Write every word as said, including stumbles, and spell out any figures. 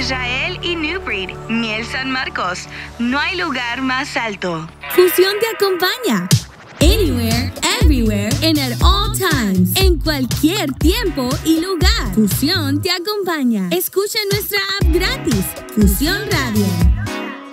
Israel y New Breed, Miel San Marcos. No hay lugar más alto. Fusión te acompaña. Anywhere, everywhere, and at all times. En cualquier tiempo y lugar. Fusión te acompaña. Escucha nuestra app gratis. Fusión Radio.